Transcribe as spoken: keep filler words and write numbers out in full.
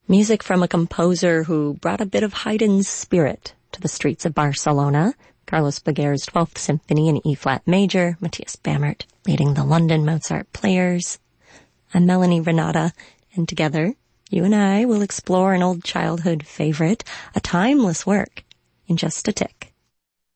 Music from a composer who brought a bit of Haydn's spirit to the streets of Barcelona. Carlos Baguer's twelfth Symphony in E-flat major, Matthias Bamert leading the London Mozart Players. I'm Melanie Renata, and together, you and I will explore an old childhood favorite, a timeless work, in just a tick.